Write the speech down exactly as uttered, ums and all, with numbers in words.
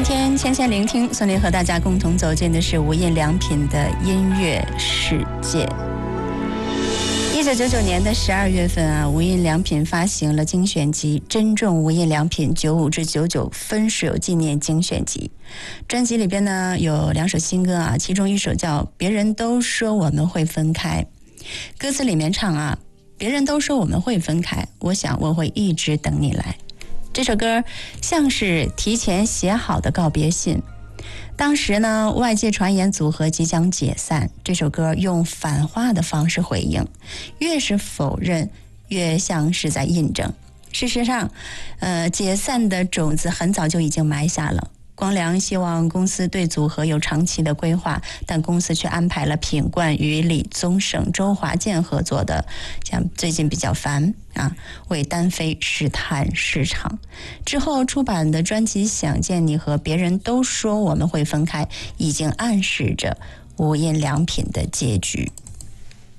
天千千聆听，送您和大家共同走进的是无印良品的音乐世界。一九九九年的十二月份啊，无印良品发行了精选集《珍重无印良品九五至九九分手纪念精选集》。专辑里边呢有两首新歌啊，其中一首叫《别人都说我们会分开》，歌词里面唱啊，别人都说我们会分开，我想我会一直等你来。这首歌像是提前写好的告别信。当时呢，外界传言组合即将解散，这首歌用反话的方式回应，越是否认，越像是在印证。事实上，呃，解散的种子很早就已经埋下了。光良希望公司对组合有长期的规划，但公司却安排了品冠与李宗盛、周华健合作的，像最近比较烦啊，为单飞试探市场。之后出版的专辑《想见你》和别人都说我们会分开，已经暗示着无印良品的结局。